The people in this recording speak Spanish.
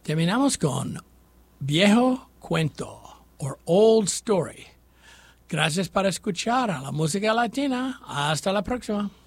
Terminamos con Viejo Cuento o Old Story. Gracias por escuchar a la música latina. Hasta la próxima.